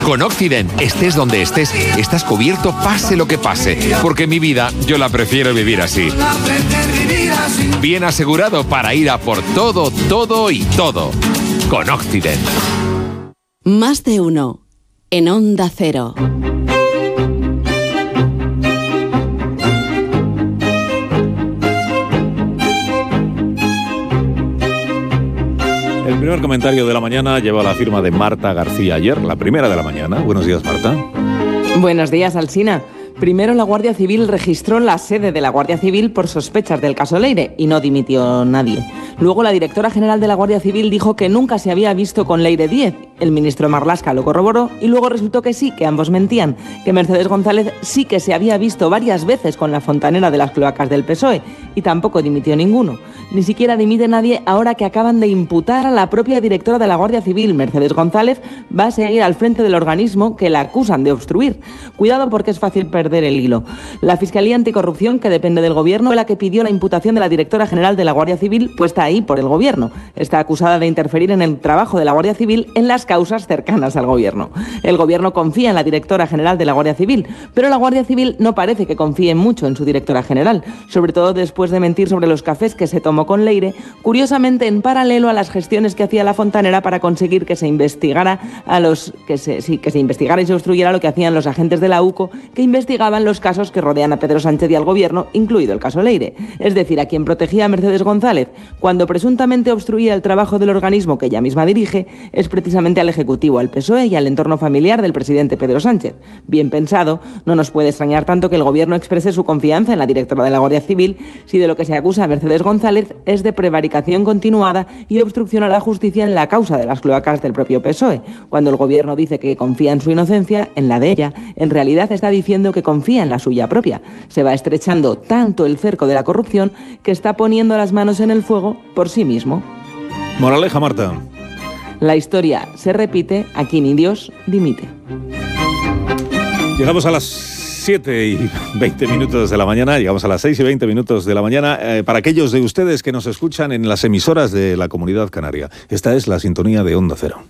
Con Occident, estés donde estés, estás cubierto pase lo que pase, porque mi vida yo la prefiero vivir así. Bien asegurado para ir a por todo, todo y todo. Con Occident. Más de uno. En Onda Cero. El primer comentario de la mañana lleva la firma de Marta García Ayer, la primera de la mañana. Buenos días, Marta. Buenos días, Alsina. Primero, la Guardia Civil registró la sede de la Guardia Civil por sospechas del caso Leire y no dimitió nadie. Luego, la directora general de la Guardia Civil dijo que nunca se había visto con Leire Díez. El ministro Marlaska lo corroboró y luego resultó que sí, que ambos mentían, que Mercedes González sí que se había visto varias veces con la fontanera de las cloacas del PSOE y tampoco dimitió ninguno. Ni siquiera dimite nadie ahora que acaban de imputar a la propia directora de la Guardia Civil, Mercedes González, va a seguir al frente del organismo que la acusan de obstruir. Cuidado porque es fácil perder el hilo. La Fiscalía Anticorrupción, que depende del Gobierno, fue la que pidió la imputación de la directora general de la Guardia Civil, puesta ahí por el Gobierno. Está acusada de interferir en el trabajo de la Guardia Civil en las causas cercanas al Gobierno. El Gobierno confía en la directora general de la Guardia Civil, pero la Guardia Civil no parece que confíe mucho en su directora general, sobre todo después de mentir sobre los cafés que se tomó con Leire, curiosamente en paralelo a las gestiones que hacía la fontanera para conseguir que se investigara que se investigara y se obstruyera lo que hacían los agentes de la UCO que investigaban los casos que rodean a Pedro Sánchez y al Gobierno, incluido el caso Leire. Es decir, a quien protegía a Mercedes González cuando presuntamente obstruía el trabajo del organismo que ella misma dirige es precisamente al Ejecutivo, al PSOE y al entorno familiar del presidente Pedro Sánchez. Bien pensado, no nos puede extrañar tanto que el Gobierno exprese su confianza en la directora de la Guardia Civil si de lo que se acusa a Mercedes González es de prevaricación continuada y obstrucción a la justicia en la causa de las cloacas del propio PSOE. Cuando el Gobierno dice que confía en su inocencia, en la de ella, en realidad está diciendo que confía en la suya propia. Se va estrechando tanto el cerco de la corrupción que está poniendo las manos en el fuego por sí mismo. Moraleja, Marta. La historia se repite, aquí ni Dios dimite. Llegamos a las 7:20 de la mañana, llegamos a las 6:20 de la mañana. Para aquellos de ustedes que nos escuchan en las emisoras de la Comunidad Canaria, esta es la sintonía de Onda Cero.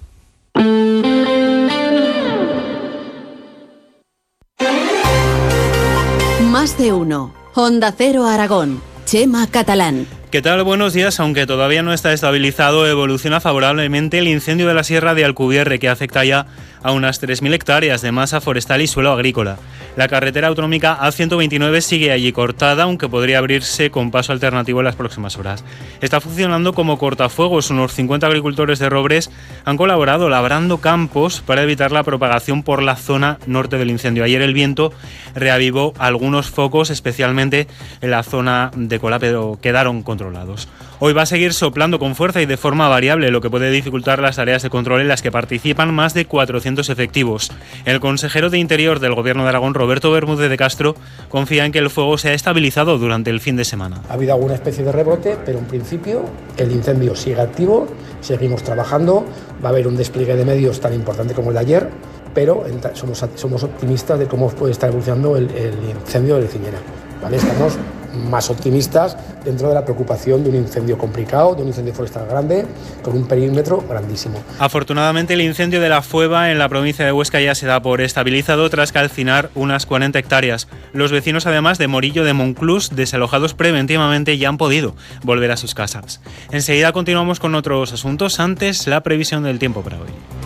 Más de uno. Onda Cero Aragón. Chema Catalán. ¿Qué tal? Buenos días. Aunque todavía no está estabilizado, evoluciona favorablemente el incendio de la Sierra de Alcubierre, que afecta ya a unas 3.000 hectáreas de masa forestal y suelo agrícola. La carretera autonómica A129 sigue allí cortada, aunque podría abrirse con paso alternativo en las próximas horas. Está funcionando como cortafuegos. Unos 50 agricultores de Robres han colaborado labrando campos para evitar la propagación por la zona norte del incendio. Ayer el viento reavivó algunos focos, especialmente en la zona de Cola, pero quedaron controlados. Hoy va a seguir soplando con fuerza y de forma variable, lo que puede dificultar las tareas de control en las que participan más de 400 efectivos. El consejero de Interior del Gobierno de Aragón, Roberto Bermúdez de Castro, confía en que el fuego se ha estabilizado durante el fin de semana. Ha habido alguna especie de rebrote, pero en principio el incendio sigue activo, seguimos trabajando, va a haber un despliegue de medios tan importante como el de ayer, pero somos optimistas de cómo puede estar evolucionando el incendio de Lecinera. ¿Vale? Estamos más optimistas dentro de la preocupación de un incendio complicado, de un incendio forestal grande, con un perímetro grandísimo. Afortunadamente, el incendio de la Fueva en la provincia de Huesca ya se da por estabilizado tras calcinar unas 40 hectáreas. Los vecinos, además de Morillo de Monclús, desalojados preventivamente, ya han podido volver a sus casas. Enseguida continuamos con otros asuntos, antes la previsión del tiempo para hoy.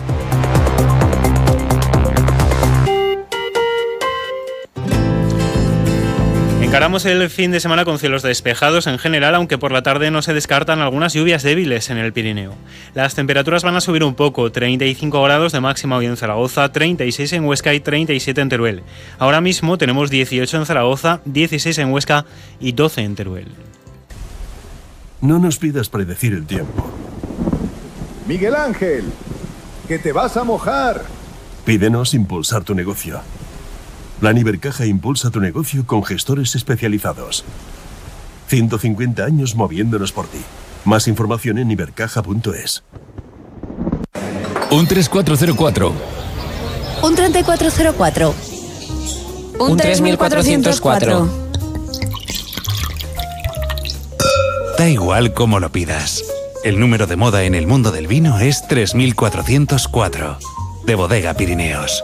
Encaramos el fin de semana con cielos despejados en general, aunque por la tarde no se descartan algunas lluvias débiles en el Pirineo. Las temperaturas van a subir un poco, 35 grados de máxima hoy en Zaragoza, 36 en Huesca y 37 en Teruel. Ahora mismo tenemos 18 en Zaragoza, 16 en Huesca y 12 en Teruel. No nos pidas predecir el tiempo. Miguel Ángel, que te vas a mojar. Pídenos impulsar tu negocio. Plan Ibercaja impulsa tu negocio con gestores especializados. 150 años moviéndonos por ti. Más información en ibercaja.es. Un 3404. Un 3404. Un 3404. Da igual cómo lo pidas. El número de moda en el mundo del vino es 3404. De Bodega Pirineos.